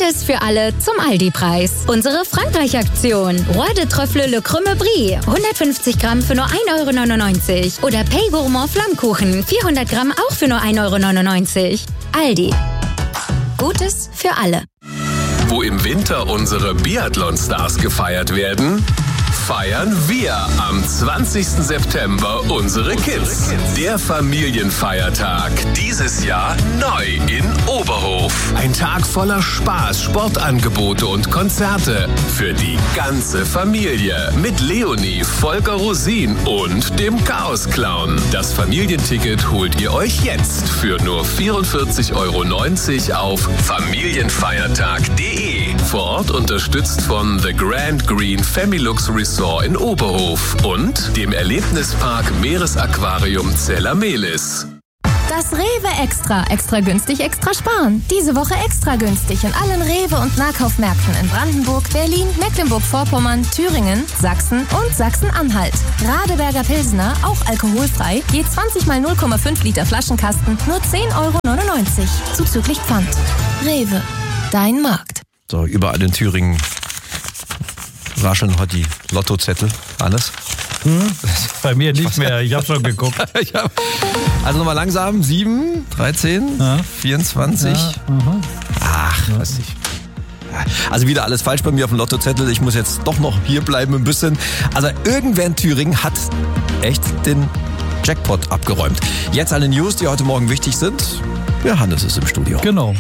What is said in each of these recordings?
Gutes für alle zum Aldi-Preis. Unsere Frankreich-Aktion. Roi de Trüffle Le Crème Brie. 150 Gramm für nur 1,99 €. Oder Pay Gourmand Flammkuchen. 400 Gramm auch für nur 1,99 €. Aldi. Gutes für alle. Wo im Winter unsere Biathlon-Stars gefeiert werden, feiern wir am 20. September unsere Kids. Der Familienfeiertag. Dieses Jahr neu in Oberhof. Ein Tag voller Spaß, Sportangebote und Konzerte für die ganze Familie. Mit Leonie, Volker Rosin und dem Chaos-Clown. Das Familienticket holt ihr euch jetzt für nur 44,90 € auf familienfeiertag.de. Vor Ort unterstützt von The Grand Green Familux Resort in Oberhof und dem Erlebnispark Meeresaquarium Zellamelis. Das Rewe Extra. Extra günstig, extra sparen. Diese Woche extra günstig in allen Rewe- und Nahkaufmärkten in Brandenburg, Berlin, Mecklenburg-Vorpommern, Thüringen, Sachsen und Sachsen-Anhalt. Radeberger Pilsner, auch alkoholfrei, je 20 mal 0,5 Liter Flaschenkasten, nur 10,99 € zuzüglich Pfand. Rewe, dein Markt. So, überall in Thüringen rascheln heute die Lottozettel. Alles? Bei mir nicht mehr, ich habe schon geguckt. Also nochmal langsam. 7, 13, 24. Ja, Ach, weiß nicht. Also wieder alles falsch bei mir auf dem Lottozettel. Ich muss jetzt doch noch hier bleiben ein bisschen. Also irgendwer in Thüringen hat echt den Jackpot abgeräumt. Jetzt alle News, die heute Morgen wichtig sind. Ja, Hannes ist im Studio. Genau.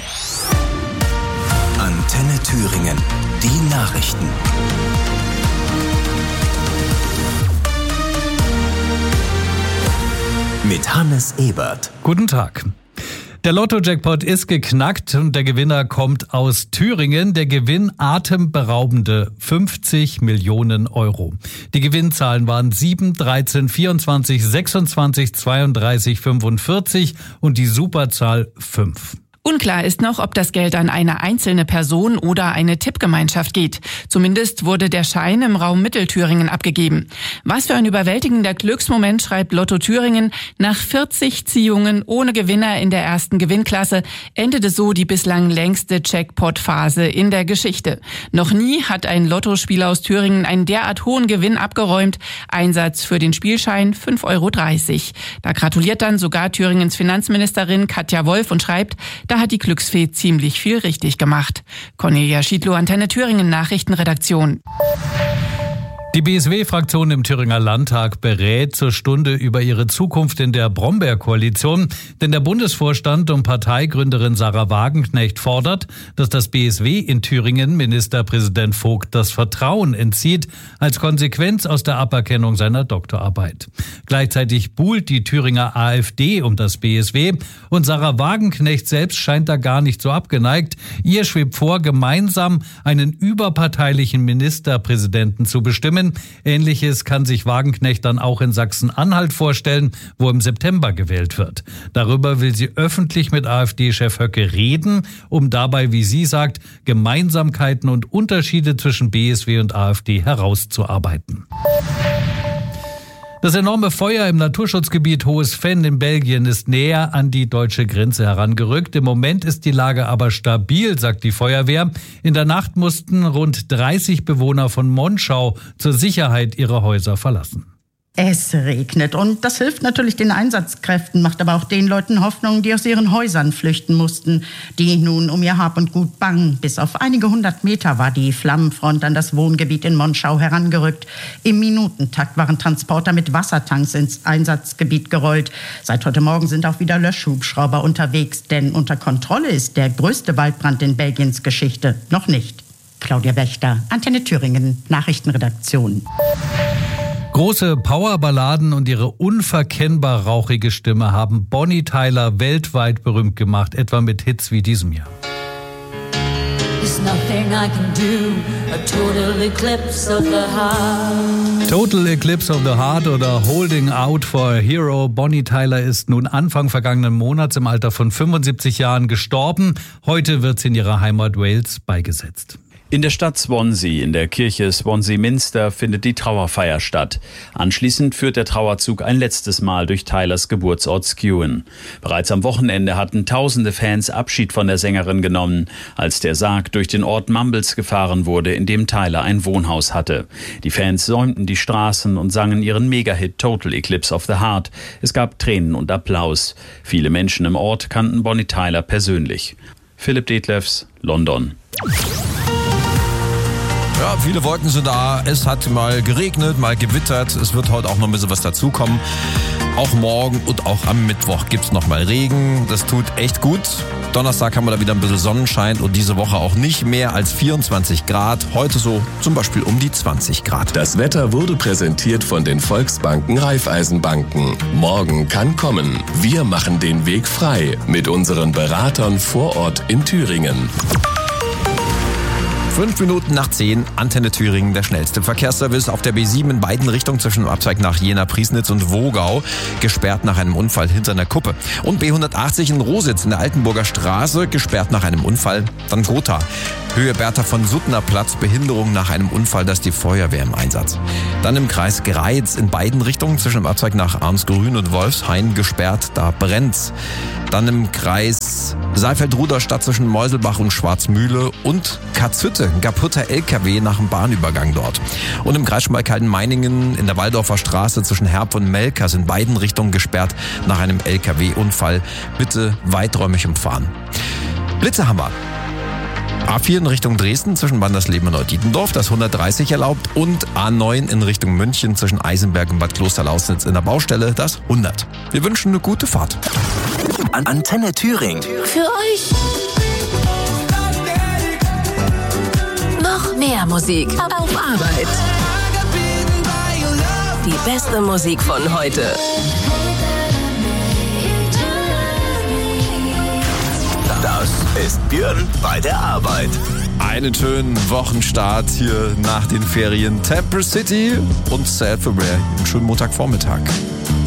Antenne Thüringen. Die Nachrichten. Mit Hannes Ebert. Guten Tag. Der Lotto-Jackpot ist geknackt und der Gewinner kommt aus Thüringen. Der Gewinn atemberaubende 50 Millionen €. Die Gewinnzahlen waren 7, 13, 24, 26, 32, 45 und die Superzahl 5. Unklar ist noch, ob das Geld an eine einzelne Person oder eine Tippgemeinschaft geht. Zumindest wurde der Schein im Raum Mittelthüringen abgegeben. Was für ein überwältigender Glücksmoment, schreibt Lotto Thüringen. Nach 40 Ziehungen ohne Gewinner in der ersten Gewinnklasse endete so die bislang längste Jackpot-Phase in der Geschichte. Noch nie hat ein Lottospieler aus Thüringen einen derart hohen Gewinn abgeräumt. Einsatz für den Spielschein 5,30 €. Da gratuliert dann sogar Thüringens Finanzministerin Katja Wolf und schreibt, da hat die Glücksfee ziemlich viel richtig gemacht. Cornelia Schiedlow, Antenne Thüringen Nachrichtenredaktion. Die BSW-Fraktion im Thüringer Landtag berät zur Stunde über ihre Zukunft in der Brombeer-Koalition. Denn der Bundesvorstand und Parteigründerin Sarah Wagenknecht fordert, dass das BSW in Thüringen Ministerpräsident Vogt das Vertrauen entzieht, als Konsequenz aus der Aberkennung seiner Doktorarbeit. Gleichzeitig buhlt die Thüringer AfD um das BSW und Sarah Wagenknecht selbst scheint da gar nicht so abgeneigt. Ihr schwebt vor, gemeinsam einen überparteilichen Ministerpräsidenten zu bestimmen. Ähnliches kann sich Wagenknecht dann auch in Sachsen-Anhalt vorstellen, wo im September gewählt wird. Darüber will sie öffentlich mit AfD-Chef Höcke reden, um dabei, wie sie sagt, Gemeinsamkeiten und Unterschiede zwischen BSW und AfD herauszuarbeiten. Das enorme Feuer im Naturschutzgebiet Hohes Venn in Belgien ist näher an die deutsche Grenze herangerückt. Im Moment ist die Lage aber stabil, sagt die Feuerwehr. In der Nacht mussten rund 30 Bewohner von Monschau zur Sicherheit ihre Häuser verlassen. Es regnet und das hilft natürlich den Einsatzkräften, macht aber auch den Leuten Hoffnung, die aus ihren Häusern flüchten mussten, die nun um ihr Hab und Gut bangen. Bis auf einige 100 Meter war die Flammenfront an das Wohngebiet in Monschau herangerückt. Im Minutentakt waren Transporter mit Wassertanks ins Einsatzgebiet gerollt. Seit heute Morgen sind auch wieder Löschhubschrauber unterwegs, denn unter Kontrolle ist der größte Waldbrand in Belgiens Geschichte noch nicht. Claudia Wächter, Antenne Thüringen, Nachrichtenredaktion. Große Powerballaden und ihre unverkennbar rauchige Stimme haben Bonnie Tyler weltweit berühmt gemacht, etwa mit Hits wie diesem hier. Total Eclipse of the Heart oder Holding Out for a Hero. Bonnie Tyler ist nun Anfang vergangenen Monats im Alter von 75 Jahren gestorben. Heute wird sie in ihrer Heimat Wales beigesetzt. In der Stadt Swansea, in der Kirche Swansea Minster, findet die Trauerfeier statt. Anschließend führt der Trauerzug ein letztes Mal durch Tylers Geburtsort Skewen. Bereits am Wochenende hatten tausende Fans Abschied von der Sängerin genommen, als der Sarg durch den Ort Mumbles gefahren wurde, in dem Tyler ein Wohnhaus hatte. Die Fans säumten die Straßen und sangen ihren Megahit Total Eclipse of the Heart. Es gab Tränen und Applaus. Viele Menschen im Ort kannten Bonnie Tyler persönlich. Philipp Detlefs, London. Ja, viele Wolken sind da. Es hat mal geregnet, mal gewittert. Es wird heute auch noch ein bisschen was dazukommen. Auch morgen und auch am Mittwoch gibt's noch mal Regen. Das tut echt gut. Donnerstag haben wir da wieder ein bisschen Sonnenschein und diese Woche auch nicht mehr als 24 Grad. Heute so zum Beispiel um die 20 Grad. Das Wetter wurde präsentiert von den Volksbanken Raiffeisenbanken. Morgen kann kommen. Wir machen den Weg frei mit unseren Beratern vor Ort in Thüringen. 5 Minuten nach 10, Antenne Thüringen, der schnellste Verkehrsservice auf der B7 in beiden Richtungen zwischen dem Abzweig nach Jena, Priesnitz und Wogau, gesperrt nach einem Unfall hinter einer Kuppe. Und B180 in Rositz in der Altenburger Straße, gesperrt nach einem Unfall. Dann Gotha, Höhe Bertha von Suttner Platz, Behinderung nach einem Unfall, da ist die Feuerwehr im Einsatz. Dann im Kreis Greiz in beiden Richtungen zwischen dem Abzweig nach Arnsgrün und Wolfshain, gesperrt, da brennt's. Dann im Kreis Saalfeld-Ruderstadt zwischen Meuselbach und Schwarzmühle und Katzhütte, ein kaputter LKW nach dem Bahnübergang dort. Und im Kreis Schmalkalden-Meiningen in der Waldorfer Straße zwischen Herb und Melkers in beiden Richtungen gesperrt nach einem LKW-Unfall. Bitte weiträumig umfahren. Blitze haben wir. A4 in Richtung Dresden zwischen Wandersleben und Neudietendorf, das 130 erlaubt, und A9 in Richtung München zwischen Eisenberg und Bad Klosterlausnitz in der Baustelle, das 100. Wir wünschen eine gute Fahrt. Antenne Thüringen. Für euch. Noch mehr Musik auf Arbeit. Die beste Musik von heute. Das ist Björn bei der Arbeit. Einen schönen Wochenstart hier nach den Ferien. Temple City und Sad for Rare. Einen schönen Montagvormittag.